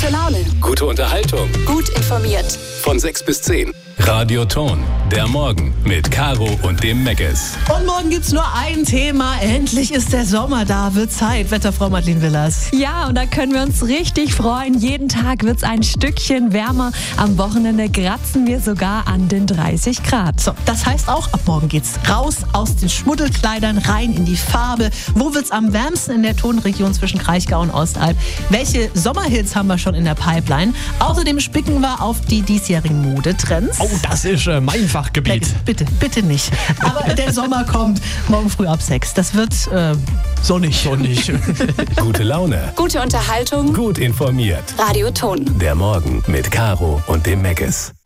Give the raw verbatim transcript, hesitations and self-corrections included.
Gute Laune. Gute Unterhaltung. Gut informiert. Von sechs bis zehn. Radio Ton. Der Morgen mit Caro und dem Meckes. Und morgen gibt's nur ein Thema. Endlich ist der Sommer da. Wird Zeit. Wetterfrau Madeleine Willers. Ja, und da können wir uns richtig freuen. Jeden Tag wird's ein Stückchen wärmer. Am Wochenende kratzen wir sogar an den dreißig Grad. So, das heißt auch, ab morgen geht's raus aus den Schmuddelkleidern, rein in die Farbe. Wo wird's am wärmsten in der Tonregion zwischen Kraichgau und Ostalb? Welche Sommerhits haben wir schon in der Pipeline? Außerdem spicken wir auf die diesjährigen Modetrends. Oh, das ist äh, mein Fachgebiet. Bitte, bitte nicht. Aber der Sommer kommt morgen früh ab sechs. Das wird äh, sonnig. sonnig. Gute Laune. Gute Unterhaltung. Gut informiert. Radio Ton. Der Morgen mit Caro und dem Meckes.